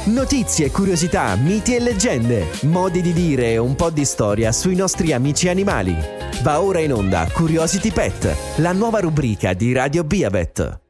Notizie, curiosità, miti e leggende, modi di dire e un po' di storia sui nostri amici animali. Va ora in onda Curiosity Pet, la nuova rubrica di Radio Biabet.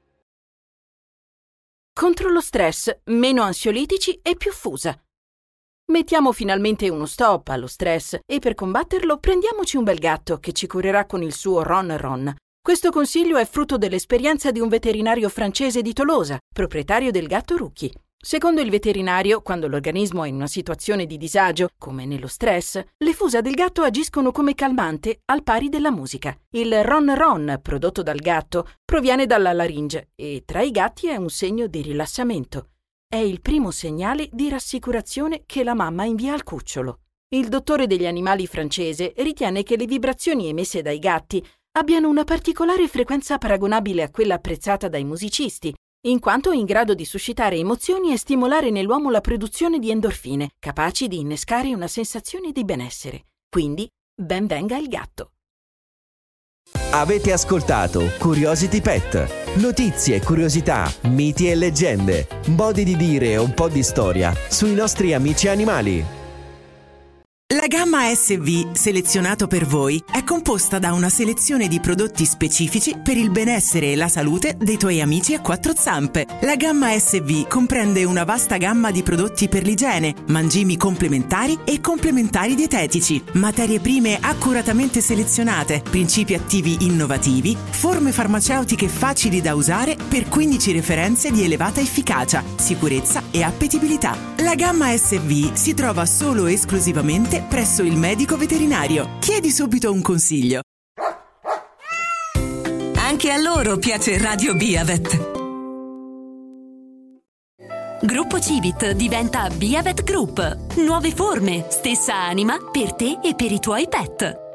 Contro lo stress, meno ansiolitici e più fusa. Mettiamo finalmente uno stop allo stress e per combatterlo prendiamoci un bel gatto che ci curerà con il suo Ron Ron. Questo consiglio è frutto dell'esperienza di un veterinario francese di Tolosa, proprietario del gatto Rookie. Secondo il veterinario, quando l'organismo è in una situazione di disagio, come nello stress, le fusa del gatto agiscono come calmante al pari della musica. Il Ron Ron, prodotto dal gatto, proviene dalla laringe e tra i gatti è un segno di rilassamento. È il primo segnale di rassicurazione che la mamma invia al cucciolo. Il dottore degli animali francese ritiene che le vibrazioni emesse dai gatti abbiano una particolare frequenza paragonabile a quella apprezzata dai musicisti, in quanto è in grado di suscitare emozioni e stimolare nell'uomo la produzione di endorfine, capaci di innescare una sensazione di benessere. Quindi, ben venga il gatto. Avete ascoltato Curiosity Pet. Notizie, curiosità, miti e leggende, modi di dire e un po' di storia sui nostri amici animali. La gamma SV, selezionato per voi, è composta da una selezione di prodotti specifici per il benessere e la salute dei tuoi amici a quattro zampe. La gamma SV comprende una vasta gamma di prodotti per l'igiene, mangimi complementari e complementari dietetici, materie prime accuratamente selezionate, principi attivi innovativi, forme farmaceutiche facili da usare per 15 referenze di elevata efficacia, sicurezza e appetibilità. La gamma SV si trova solo e esclusivamente presso il medico veterinario. Chiedi subito un consiglio. Anche a loro piace Radio Biavet. Gruppo Civit diventa Biavet Group. Nuove forme, stessa anima per te e per i tuoi pet.